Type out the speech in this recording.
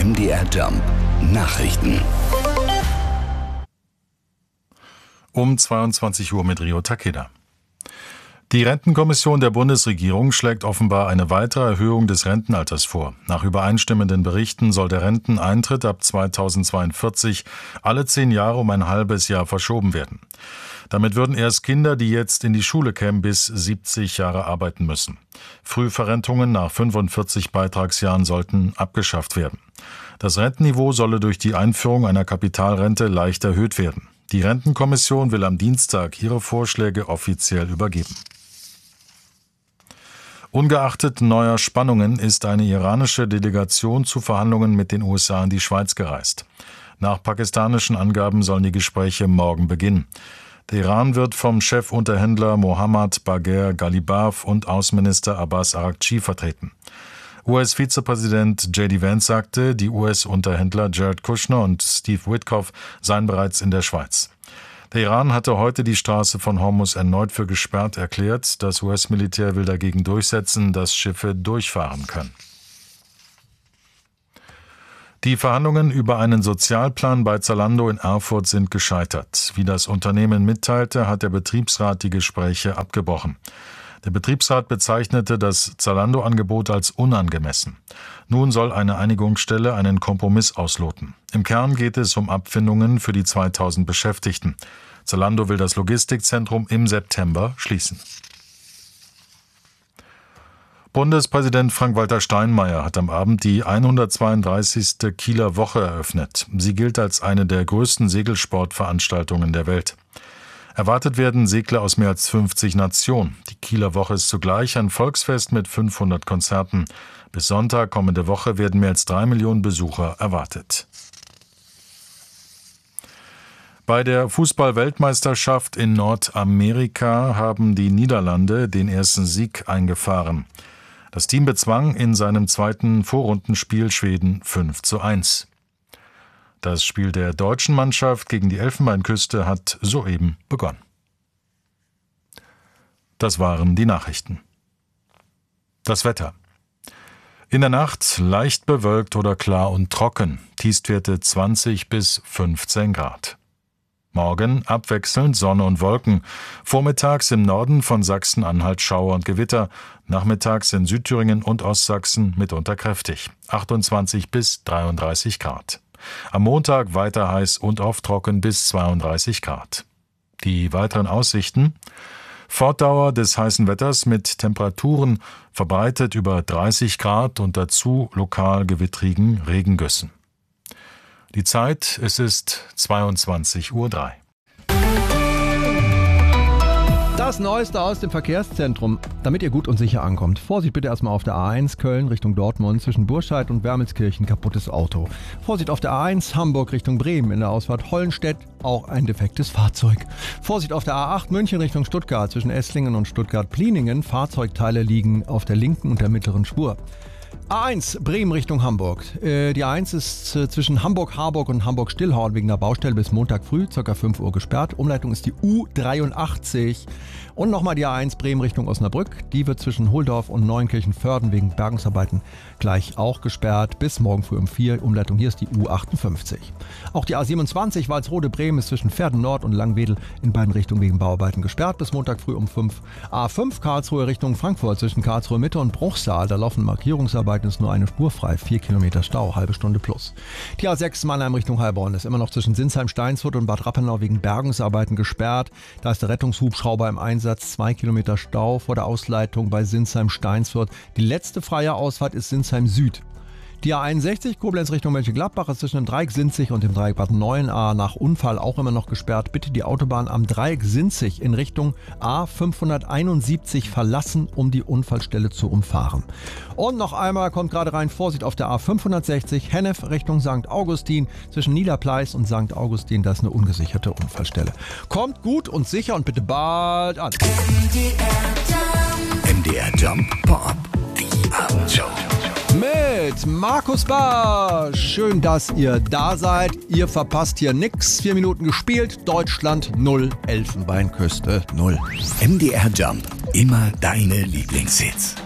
MDR Jump Nachrichten. Um 22 Uhr mit Rio Takeda. Die Rentenkommission der Bundesregierung schlägt offenbar eine weitere Erhöhung des Rentenalters vor. Nach übereinstimmenden Berichten soll der Renteneintritt ab 2042 alle 10 Jahre um ein halbes Jahr verschoben werden. Damit würden erst Kinder, die jetzt in die Schule kämen, bis 70 Jahre arbeiten müssen. Frühverrentungen nach 45 Beitragsjahren sollten abgeschafft werden. Das Rentenniveau solle durch die Einführung einer Kapitalrente leicht erhöht werden. Die Rentenkommission will am Dienstag ihre Vorschläge offiziell übergeben. Ungeachtet neuer Spannungen ist eine iranische Delegation zu Verhandlungen mit den USA in die Schweiz gereist. Nach pakistanischen Angaben sollen die Gespräche morgen beginnen. Der Iran wird vom Chefunterhändler Mohammad Bagher Ghalibaf und Außenminister Abbas Araghchi vertreten. US-Vizepräsident J.D. Vance sagte, die US-Unterhändler Jared Kushner und Steve Witkoff seien bereits in der Schweiz. Der Iran hatte heute die Straße von Hormuz erneut für gesperrt erklärt. Das US-Militär will dagegen durchsetzen, dass Schiffe durchfahren können. Die Verhandlungen über einen Sozialplan bei Zalando in Erfurt sind gescheitert. Wie das Unternehmen mitteilte, hat der Betriebsrat die Gespräche abgebrochen. Der Betriebsrat bezeichnete das Zalando-Angebot als unangemessen. Nun soll eine Einigungsstelle einen Kompromiss ausloten. Im Kern geht es um Abfindungen für die 2000 Beschäftigten. Zalando will das Logistikzentrum im September schließen. Bundespräsident Frank-Walter Steinmeier hat am Abend die 132. Kieler Woche eröffnet. Sie gilt als eine der größten Segelsportveranstaltungen der Welt. Erwartet werden Segler aus mehr als 50 Nationen. Die Kieler Woche ist zugleich ein Volksfest mit 500 Konzerten. Bis Sonntag kommende Woche werden mehr als 3 Millionen Besucher erwartet. Bei der Fußball-Weltmeisterschaft in Nordamerika haben die Niederlande den ersten Sieg eingefahren. Das Team bezwang in seinem zweiten Vorrundenspiel Schweden 5:1. Das Spiel der deutschen Mannschaft gegen die Elfenbeinküste hat soeben begonnen. Das waren die Nachrichten. Das Wetter. In der Nacht leicht bewölkt oder klar und trocken. Tiefstwerte 20 bis 15 Grad. Morgen abwechselnd Sonne und Wolken. Vormittags im Norden von Sachsen-Anhalt Schauer und Gewitter. Nachmittags in Südthüringen und Ostsachsen mitunter kräftig. 28 bis 33 Grad. Am Montag weiter heiß und oft trocken bis 32 Grad. Die weiteren Aussichten: Fortdauer des heißen Wetters mit Temperaturen verbreitet über 30 Grad und dazu lokal gewittrigen Regengüssen. Die Zeit, es ist 22:03 Uhr. Das Neueste aus dem Verkehrszentrum, damit ihr gut und sicher ankommt. Vorsicht bitte erstmal auf der A1 Köln Richtung Dortmund zwischen Burscheid und Wermelskirchen, kaputtes Auto. Vorsicht auf der A1 Hamburg Richtung Bremen in der Ausfahrt Hollenstedt, auch ein defektes Fahrzeug. Vorsicht auf der A8 München Richtung Stuttgart zwischen Esslingen und Stuttgart-Pliningen, Fahrzeugteile liegen auf der linken und der mittleren Spur. A1 Bremen Richtung Hamburg. Die A1 ist zwischen Hamburg-Harburg und Hamburg-Stillhorn wegen der Baustelle bis Montag früh, ca. 5 Uhr gesperrt. Umleitung ist die U83. Und nochmal die A1 Bremen Richtung Osnabrück. Die wird zwischen Holdorf und Neuenkirchen-Vörden wegen Bergungsarbeiten gleich auch gesperrt. Bis morgen früh um 4. Umleitung hier ist die U58. Auch die A27 Walsrode-Bremen ist zwischen Verden Nord und Langwedel in beiden Richtungen wegen Bauarbeiten gesperrt. Bis Montag früh um 5. A5 Karlsruhe Richtung Frankfurt zwischen Karlsruhe Mitte und Bruchsal. Da laufen Markierungsarbeiten, ist nur eine Spur frei. 4 Kilometer Stau, halbe Stunde plus. Die A6 Mannheim Richtung Heilbronn ist immer noch zwischen Sinsheim-Steinsfurt und Bad Rappenau wegen Bergungsarbeiten gesperrt. Da ist der Rettungshubschrauber im Einsatz. 2 Kilometer Stau vor der Ausleitung bei Sinsheim-Steinsfurt. Die letzte freie Ausfahrt ist Sinsheim Süd. Die A61 Koblenz Richtung Mönchengladbach ist zwischen dem Dreieck Sinzig und dem Dreieck Bad Neuenahr nach Unfall auch immer noch gesperrt. Bitte die Autobahn am Dreieck Sinzig in Richtung A571 verlassen, um die Unfallstelle zu umfahren. Und noch einmal kommt gerade rein, Vorsicht auf der A560 Hennef Richtung St. Augustin zwischen Niederpleis und St. Augustin. Das ist eine ungesicherte Unfallstelle. Kommt gut und sicher und bitte bald an. MDR Jump Pop, die Abendshow. Mit Markus Barsch. Schön, dass ihr da seid. Ihr verpasst hier nix. 4 Minuten gespielt. Deutschland 0, Elfenbeinküste 0. MDR Jump, immer deine Lieblingshits.